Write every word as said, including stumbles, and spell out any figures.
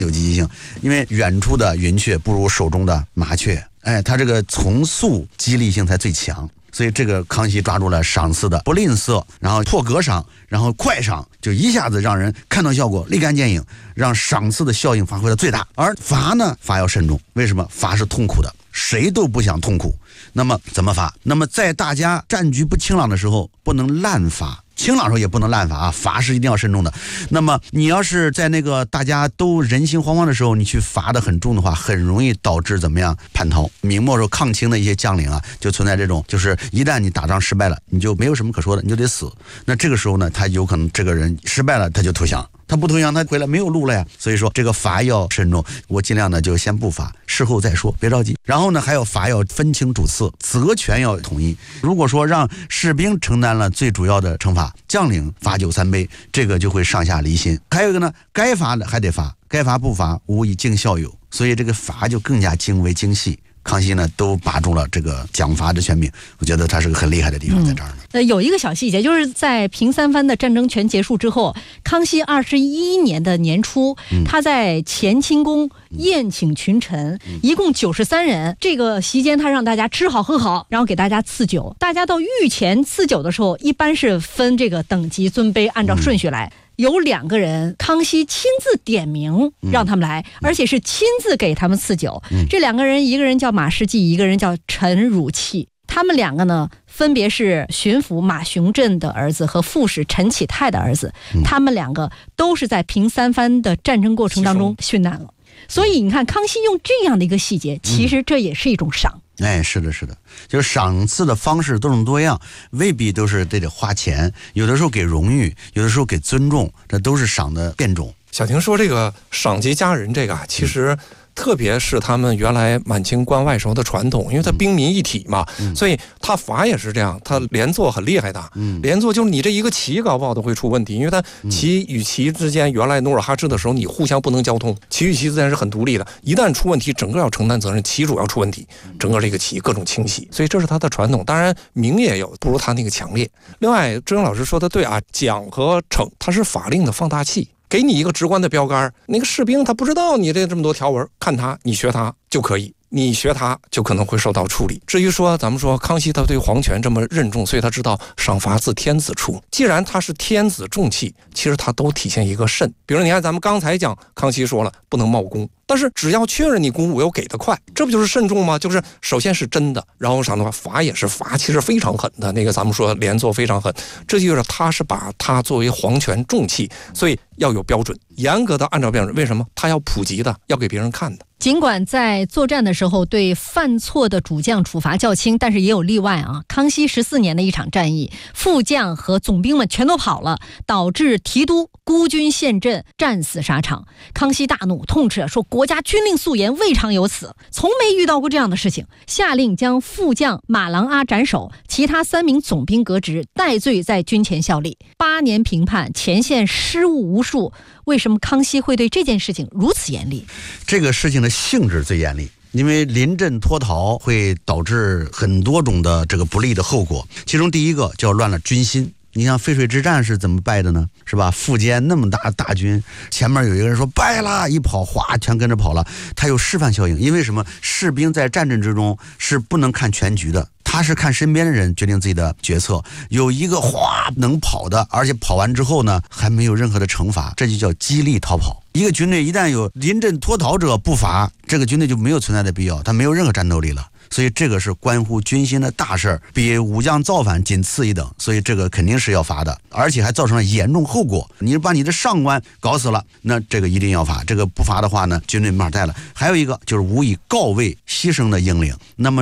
有积极性，因为远处的云雀不如手中的麻雀，哎，它这个从速激励性才最强。所以这个康熙抓住了赏赐的不吝啬，然后破格赏，然后快赏，就一下子让人看到效果，立竿见影，让赏赐的效应发挥到最大。而罚呢，罚要慎重，为什么？罚是痛苦的，谁都不想痛苦。那么怎么罚？那么在大家战局不清朗的时候，不能滥罚。清朗时候也不能滥罚啊，罚是一定要慎重的。那么你要是在那个大家都人心惶惶的时候，你去罚的很重的话，很容易导致怎么样叛逃。明末时候抗清的一些将领啊，就存在这种，就是一旦你打仗失败了，你就没有什么可说的，你就得死。那这个时候呢，他有可能这个人失败了，他就投降。他不投降，他回来没有路了呀。所以说这个罚要慎重，我尽量呢就先不罚，事后再说，别着急。然后呢，还有罚要分清主次，责权要统一。如果说让士兵承担了最主要的惩罚，将领罚酒三杯，这个就会上下离心。还有一个呢，该罚的还得罚，该罚不罚，无以尽孝友。所以这个罚就更加精微精细。康熙呢都把住了这个奖罚的权柄，我觉得他是个很厉害的地方在这儿呢。 呃、嗯，有一个小细节，就是在平三藩的战争全结束之后，康熙二十一年的年初，嗯、他在乾清宫宴请群臣，嗯、一共九十三人。这个席间，他让大家吃好喝好，然后给大家赐酒。大家到御前赐酒的时候，一般是分这个等级尊卑，按照顺序来。嗯，有两个人，康熙亲自点名让他们来，嗯、而且是亲自给他们赐酒。嗯、这两个人，一个人叫马士基，一个人叫陈汝器。他们两个呢，分别是巡抚马雄镇的儿子和副使陈启泰的儿子。嗯、他们两个都是在平三藩的战争过程当中殉难了。所以你看，康熙用这样的一个细节，其实这也是一种赏。 嗯、哎，是的，是的，就是赏赐的方式多种多样，未必都是得得花钱，有的时候给荣誉，有的时候给尊重，这都是赏的变种。 小婷说这个赏级佳人这个啊，其实、嗯特别是他们原来满清关外时候的传统，因为他兵民一体嘛，嗯、所以他罚也是这样，他连坐很厉害的，嗯、连坐就是你这一个旗搞不好都会出问题，因为他旗与旗之间，原来努尔哈赤的时候你互相不能交通，旗与旗之间是很独立的，一旦出问题，整个要承担责任，旗主要出问题，整个这个旗各种清洗，所以这是他的传统。当然名也有，不如他那个强烈。另外，志勇老师说的对啊，奖和惩它是法令的放大器。给你一个直观的标杆，那个士兵他不知道你这这么多条文，看他你学他就可以，你学他就可能会受到处理。至于说咱们说康熙他对皇权这么任重，所以他知道赏罚自天子出。既然他是天子重器，其实他都体现一个慎。比如你看咱们刚才讲，康熙说了不能冒功，但是只要确认你公务又给得快，这不就是慎重吗？就是首先是真的，然后赏的话罚也是罚，其实非常狠的。那个咱们说连坐非常狠，这就是他是把他作为皇权重器，所以要有标准，严格的按照标准。为什么？他要普及的，要给别人看的。 尽管在作战的时候对犯错的主将处罚较轻，但是也有例外啊。康熙十四年的一场战役，副将和总兵们全都跑了，导致提督孤军陷阵，战死沙场。康熙大怒，痛斥说国家军令肃严，未尝有此，从没遇到过这样的事情，下令将副将马郎阿斩首，其他三名总兵革职，戴罪在军前效力。八年平叛，前线失误无数，为什么康熙会对这件事情如此严厉？ 这个事情的性质最严厉，因为临阵脱逃会导致很多种的这个不利的后果，其中第一个叫乱了军心。你像淝水之战是怎么败的呢？是吧？苻坚那么大大军，前面有一个人说败了，一跑哗全跟着跑了，他有示范效应。因为什么？士兵在战争之中是不能看全局的，他是看身边的人决定自己的决策。有一个哗能跑的，而且跑完之后呢还没有任何的惩罚，这就叫激励逃跑。一个军队一旦有临阵脱逃者不罚，这个军队就没有存在的必要，他没有任何战斗力了。所以这个是关乎军心的大事儿，比武将造反仅次一等，所以这个肯定是要罚的，而且还造成了严重后果。你把你的上官搞死了，那这个一定要罚，这个不罚的话呢，军队没法带了。还有一个就是无以告慰牺牲的英灵，那么